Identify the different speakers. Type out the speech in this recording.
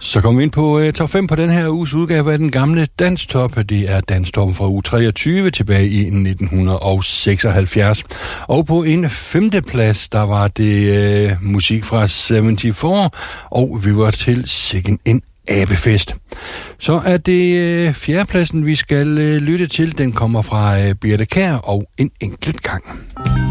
Speaker 1: Så kom vi ind på top 5 på den her uges udgave af den gamle Danstop. Det er Danstoppen fra uge 23 tilbage i 1976. Og på en femteplads, der var det musik fra 74, og vi var til Sikken en Abefest. Så er det fjerdepladsen, vi skal lytte til. Den kommer fra Birthe Kjær og En enkelt gang.